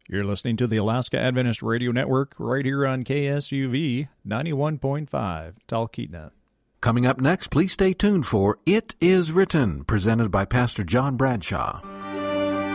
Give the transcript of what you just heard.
You're listening to the Alaska Adventist Radio Network right here on KSUV 91.5, Talkeetna. Coming up next, please stay tuned for It Is Written, presented by Pastor John Bradshaw.